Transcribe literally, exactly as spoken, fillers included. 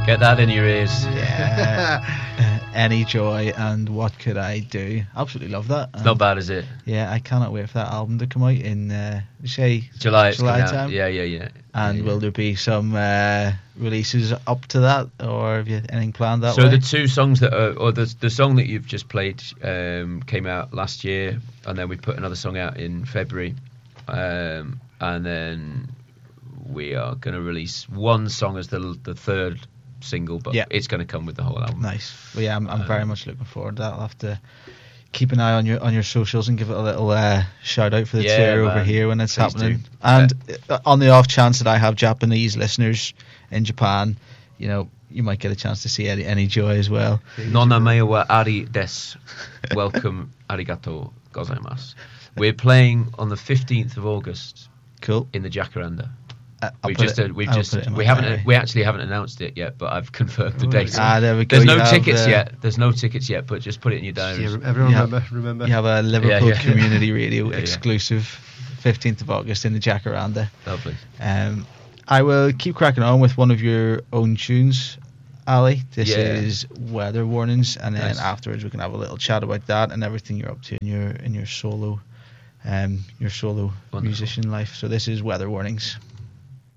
Get that in your ears. Yeah. uh, Any Joy and What Could I Do? Absolutely love that. It's And not bad, is it? yeah, I cannot wait for that album to come out in uh, say July. It's July coming out. time. Yeah, yeah, yeah. And yeah, will yeah. there be some uh, releases up to that, or have you anything planned that So way? the two songs that are, or the the song that you've just played um, came out last year, and then we put another song out in February, um, and then we are going to release one song as the the third single, but Yeah. it's going to come with the whole album. Nice. Well, yeah, I'm, I'm Um, very much looking forward to that. I'll have to keep an eye on your on your socials and give it a little uh, shout out for the Yeah, tour over man. here when it's Please happening. do. And uh, on the off chance that I have Japanese listeners in Japan, you know, you might get a chance to see any, any Joy as well. Nona mei wa ari desu. Welcome, arigato gozaimasu. We're playing on the fifteenth of August Cool. in the Jacaranda. Uh, I'll We've put just it- uh, we've I'll just put it in my we haven't diary. we actually haven't announced it yet, but I've confirmed the Oh, date. Ah, there we go. There's You no have, tickets uh, yet. There's no tickets yet, but just put it in your diaries. Yeah, everyone Yeah. remember, remember. You have a Liverpool yeah. Community Radio Yeah, yeah. exclusive, fifteenth of August in the Jacaranda. Lovely. Um, I will keep cracking on with one of your own tunes, Ali. This Yeah. is Weather Warnings, and then Nice. afterwards we can have a little chat about that and everything you're up to in your in your solo, um, your solo Wonderful. musician life. So this is Weather Warnings.